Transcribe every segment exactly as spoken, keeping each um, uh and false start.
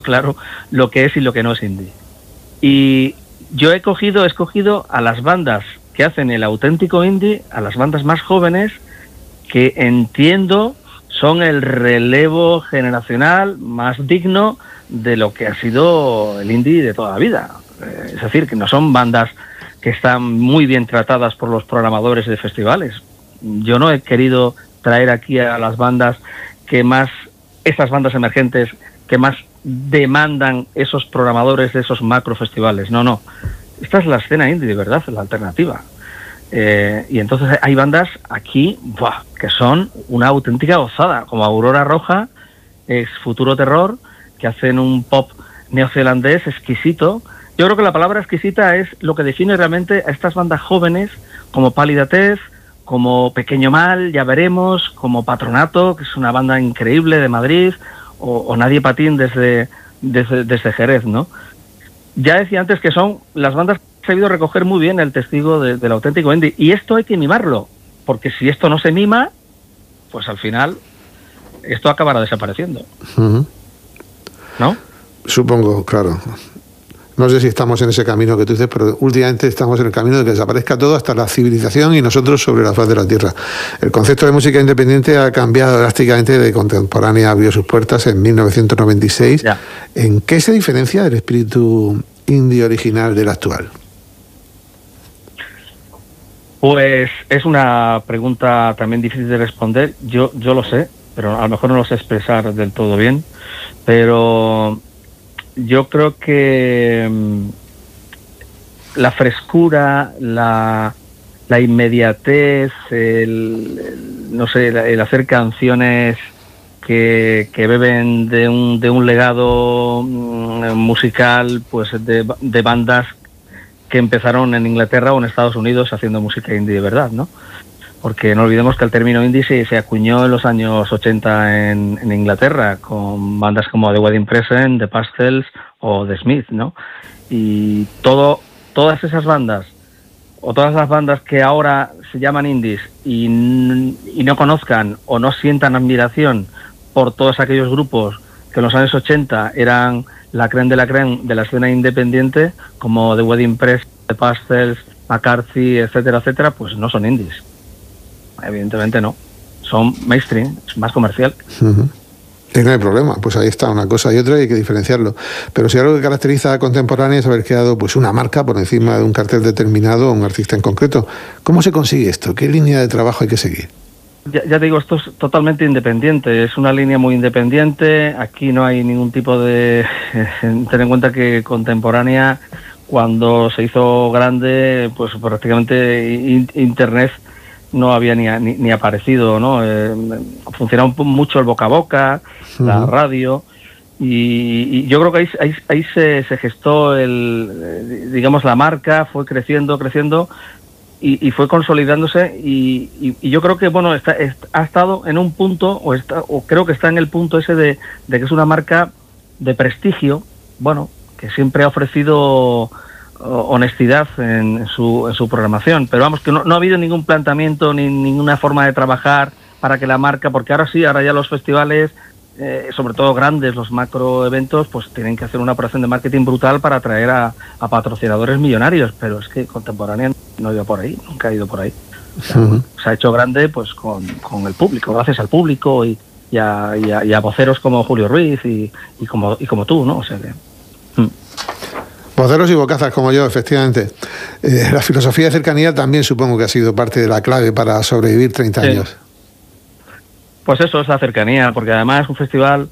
claro lo que es y lo que no es indie. Y yo he cogido, he escogido a las bandas que hacen el auténtico indie, a las bandas más jóvenes, que entiendo son el relevo generacional más digno de lo que ha sido el indie de toda la vida. Es decir, que no son bandas que están muy bien tratadas por los programadores de festivales. Yo no he querido traer aquí a las bandas que más, esas bandas emergentes que más demandan esos programadores de esos macro festivales. No, no. Esta es la escena indie, de verdad, la alternativa. Eh, y entonces hay bandas aquí ¡buah!, que son una auténtica gozada, como Aurora Roja, ex Futuro Terror, que hacen un pop neozelandés exquisito. Yo creo que la palabra exquisita es lo que define realmente a estas bandas jóvenes, como Pálida Tez, como Pequeño Mal, Ya Veremos, como Patronato, que es una banda increíble de Madrid, o, o Nadie Patín desde, desde, desde Jerez, ¿no? Ya decía antes que son las bandas que han sabido recoger muy bien el testigo de, del auténtico indie. Y esto hay que mimarlo, porque si esto no se mima, pues al final esto acabará desapareciendo. Uh-huh. ¿No? Supongo, claro. No sé si estamos en ese camino que tú dices, pero últimamente estamos en el camino de que desaparezca todo, hasta la civilización y nosotros sobre la faz de la Tierra. El concepto de música independiente ha cambiado drásticamente de contemporánea, abrió sus puertas en mil novecientos noventa y seis. Ya. ¿En qué se diferencia del espíritu indie original del actual? Pues es una pregunta también difícil de responder. Yo, yo lo sé, pero a lo mejor no lo sé expresar del todo bien, pero yo creo que um, la frescura, la, la inmediatez, el, el, no sé, el, el hacer canciones que, que beben de un, de un legado um, musical, pues de, de bandas que empezaron en Inglaterra o en Estados Unidos haciendo música indie de verdad, ¿no? Porque no olvidemos que el término indie se, se acuñó en los años ochenta en, en Inglaterra, con bandas como The Wedding Present, The Pastels o The Smiths, ¿no? Y todo, todas esas bandas, o todas las bandas que ahora se llaman indies y, y no conozcan o no sientan admiración por todos aquellos grupos que en los años ochenta eran la crème de la crème de la escena independiente, como The Wedding Present, The Pastels, McCarthy, etcétera, etcétera, pues no son indies. Evidentemente no. Son mainstream, es más comercial. Uh-huh. Y no hay problema, pues ahí está, una cosa y otra, y hay que diferenciarlo. Pero si algo que caracteriza a Contemporánea es haber creado pues una marca por encima de un cartel determinado o un artista en concreto. ¿Cómo se consigue esto? ¿Qué línea de trabajo hay que seguir? Ya, ya te digo, esto es totalmente independiente, es una línea muy independiente. Aquí no hay ningún tipo de... Ten en cuenta que Contemporánea, cuando se hizo grande, pues prácticamente in, Internet no había ni, ni, ni aparecido, ¿no? Eh, funcionaba mucho el boca a boca, uh-huh. la radio, y, y yo creo que ahí, ahí, ahí se, se gestó el, digamos, la marca, fue creciendo, creciendo, y, y fue consolidándose, y, y, y yo creo que, bueno, está, está, ha estado en un punto, o, está, o creo que está en el punto ese de, de que es una marca de prestigio, bueno, que siempre ha ofrecido honestidad en su, en su programación, pero vamos, que no, no ha habido ningún planteamiento ni ninguna forma de trabajar para que la marca, porque ahora sí, ahora ya los festivales, eh, sobre todo grandes, los macro eventos, pues tienen que hacer una operación de marketing brutal para atraer a, a patrocinadores millonarios, pero es que Contemporánea no ha ido por ahí, nunca ha ido por ahí. O sea, uh-huh. se ha hecho grande pues con, con el público, gracias al público y, y, a, y, a, y a voceros como Julio Ruiz y, y, como, y como tú, ¿no? O sea que... Mm. Voceros y bocazas como yo, efectivamente. Eh, la filosofía de cercanía también supongo que ha sido parte de la clave para sobrevivir treinta sí. años. Pues eso es la cercanía, porque además es un festival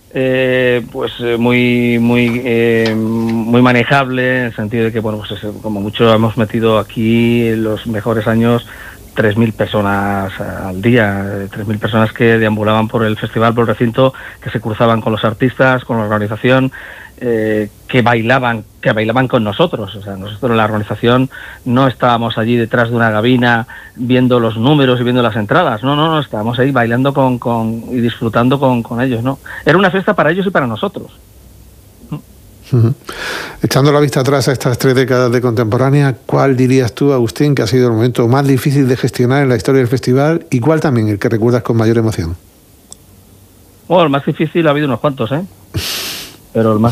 eh, pues muy muy eh, muy manejable, en el sentido de que, bueno, pues es, como mucho hemos metido aquí en los mejores años tres mil personas al día, tres mil personas que deambulaban por el festival, por el recinto, que se cruzaban con los artistas, con la organización, eh, que bailaban, que bailaban con nosotros. O sea, nosotros en la organización no estábamos allí detrás de una gabina viendo los números y viendo las entradas, no, no, no, estábamos ahí bailando con, con y disfrutando con, con ellos, ¿no? Era una fiesta para ellos y para nosotros. Uh-huh. Echando la vista atrás a estas tres décadas de Contemporánea, ¿cuál dirías tú, Agustín, que ha sido el momento más difícil de gestionar en la historia del festival, y cuál también el que recuerdas con mayor emoción? Bueno, el más difícil ha habido unos cuantos, ¿eh? pero el más